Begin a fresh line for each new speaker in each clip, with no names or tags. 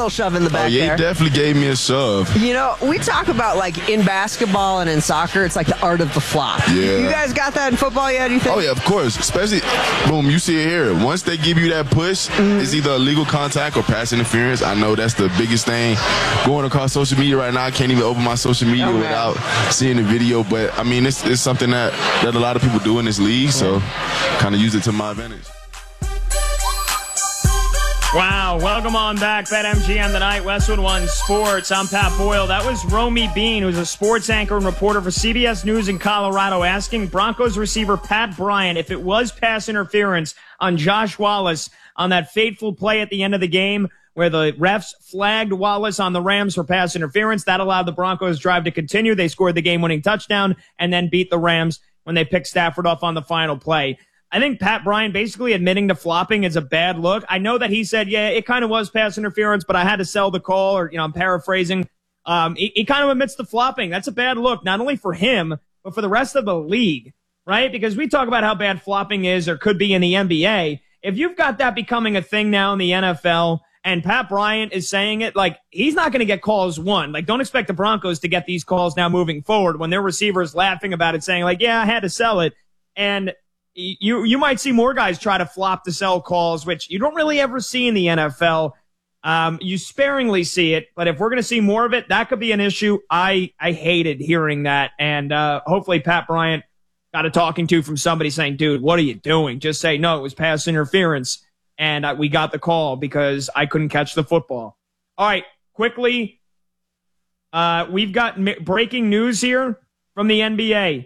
little shove in the back
yeah,
there.
He definitely gave me a shove.
You know, we talk about, like, in basketball and in soccer, it's like the art of the flop.
Yeah.
You guys got that in football yet, you think?
Oh, yeah, of course. Especially, boom, you see it here. Once they give you that push, it's either illegal contact or pass interference. I know that's the biggest thing going across social media right now. I can't even open my social media without seeing the video. But, I mean, it's something that a lot of people do in this league, so kind of use it to my advantage.
Wow, welcome on back. BetMGM tonight, Westwood One Sports. I'm Pat Boyle. That was Romy Bean, who's a sports anchor and reporter for CBS News in Colorado, asking Broncos receiver Pat Bryant if it was pass interference on Josh Wallace on that fateful play at the end of the game where the refs flagged Wallace on the Rams for pass interference. That allowed the Broncos' drive to continue. They scored the game-winning touchdown and then beat the Rams when they picked Stafford off on the final play. I think Pat Bryant basically admitting to flopping is a bad look. I know that he said, yeah, it kind of was pass interference, but I had to sell the call, or, I'm paraphrasing. He kind of admits to flopping. That's a bad look, not only for him, but for the rest of the league, right? Because we talk about how bad flopping is or could be in the NBA. If you've got that becoming a thing now in the NFL, and Pat Bryant is saying it, like, he's not going to get calls one. Like, don't expect the Broncos to get these calls now moving forward when their receivers laughing about it, saying, like, yeah, I had to sell it. And you might see more guys try to flop to sell calls, which you don't really ever see in the NFL. You sparingly see it, but if we're going to see more of it, that could be an issue. I hated hearing that, and hopefully Pat Bryant got a talking to from somebody saying, dude, what are you doing? Just say, no, it was pass interference, and we got the call because I couldn't catch the football. All right, quickly, we've got breaking news here from the NBA.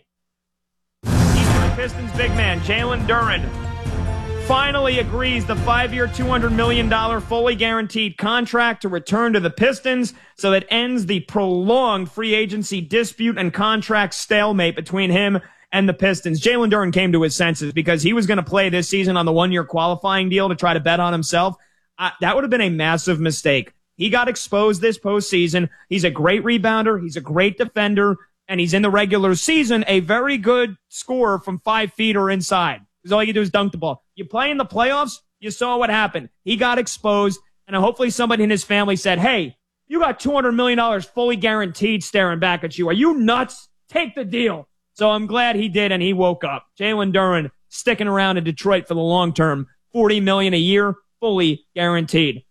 Pistons big man Jalen Duren finally agrees the 5-year, $200 million fully guaranteed contract to return to the Pistons, so that ends the prolonged free agency dispute and contract stalemate between him and the Pistons. Jalen Duren came to his senses because he was going to play this season on the 1-year qualifying deal to try to bet on himself. That would have been a massive mistake. He got exposed this postseason. He's a great rebounder. He's a great defender. And he's in the regular season a very good scorer from 5 feet or inside. Because all you do is dunk the ball. You play in the playoffs, you saw what happened. He got exposed, and hopefully somebody in his family said, hey, you got $200 million fully guaranteed staring back at you. Are you nuts? Take the deal. So I'm glad he did, and he woke up. Jalen Duren sticking around in Detroit for the long term. $40 million a year, fully guaranteed.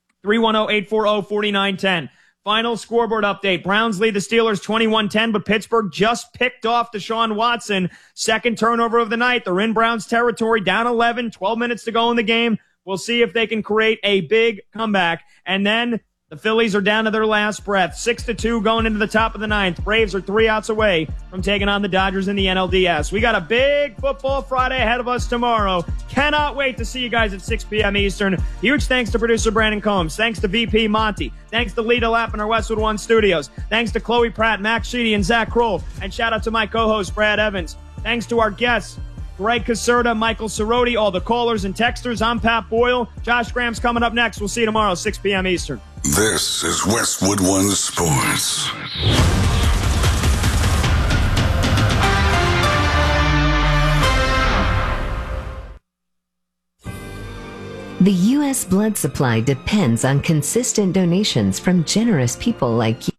310-840-4910. Final scoreboard update. Browns lead the Steelers 21-10, but Pittsburgh just picked off Deshaun Watson. Second turnover of the night. They're in Browns territory, down 11, 12 minutes to go in the game. We'll see if they can create a big comeback. And then the Phillies are down to their last breath. 6-2 going into the top of the ninth. Braves are 3 outs away from taking on the Dodgers in the NLDS. We got a big football Friday ahead of us tomorrow. Cannot wait to see you guys at 6 p.m. Eastern. Huge thanks to producer Brandon Combs. Thanks to VP Monty. Thanks to Lita Lapp in our Westwood One studios. Thanks to Chloe Pratt, Max Sheedy, and Zach Kroll. And shout out to my co-host, Brad Evans. Thanks to our guests, Greg Caserta, Michael Cerroti, all the callers and texters. I'm Pat Boyle. Josh Graham's coming up next. We'll see you tomorrow, 6 p.m. Eastern.
This is Westwood One Sports.
The U.S. blood supply depends on consistent donations from generous people like you.